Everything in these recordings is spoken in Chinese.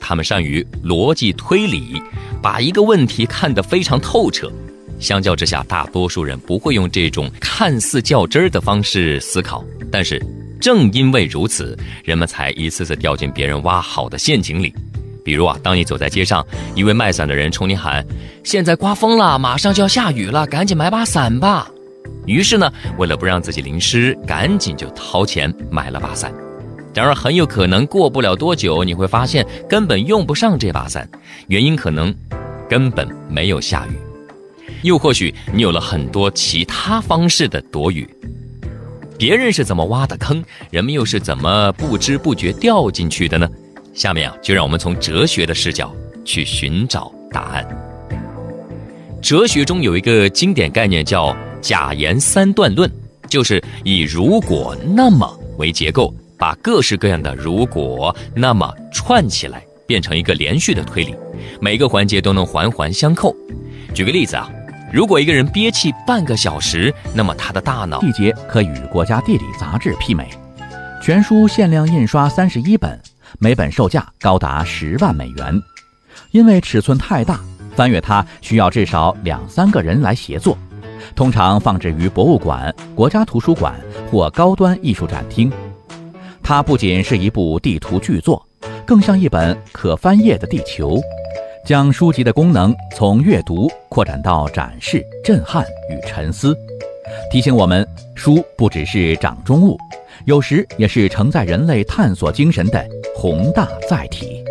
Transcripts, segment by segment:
他们善于逻辑推理，把一个问题看得非常透彻。相较之下，大多数人不会用这种看似较真儿的方式思考，但是正因为如此，人们才一次次掉进别人挖好的陷阱里。比如当你走在街上，一位卖伞的人冲你喊：现在刮风了，马上就要下雨了，赶紧买把伞吧。于是呢，为了不让自己淋湿，赶紧就掏钱买了把伞。然而很有可能过不了多久，你会发现根本用不上这把伞，原因可能根本没有下雨，又或许你有了很多其他方式的躲雨。别人是怎么挖的坑，人们又是怎么不知不觉掉进去的呢？下面就让我们从哲学的视角去寻找答案。哲学中有一个经典概念叫假言三段论，就是以如果那么为结构，把各式各样的如果那么串起来，变成一个连续的推理，每个环节都能环环相扣。举个例子如果一个人憋气半个小时，那么他的大脑细节可与国家地理杂志媲美。全书限量印刷31本，每本售价高达10万美元。因为尺寸太大，翻阅它需要至少2-3个人来协作，通常放置于博物馆、国家图书馆或高端艺术展厅。它不仅是一部地图巨作，更像一本可翻页的地球，将书籍的功能从阅读扩展到展示、震撼与沉思，提醒我们，书不只是掌中物，有时也是承载人类探索精神的宏大载体。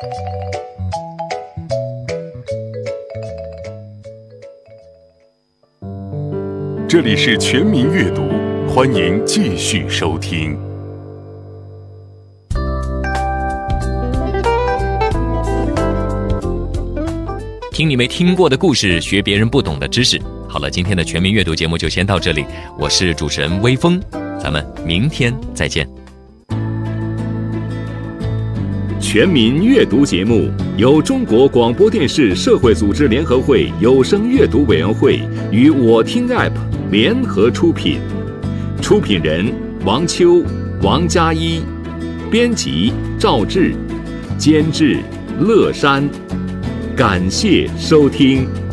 这里是全民阅读，欢迎继续收听。 听你没听过的故事，学别人不懂的知识。好了，今天的全民阅读节目就先到这里，我是主持人微风，咱们明天再见。 全民阅读节目由中国广播电视社会组织联合会有声阅读委员会与我听 App 联合出品，出品人王秋、王佳一，编辑赵志，监制乐山。感谢收听。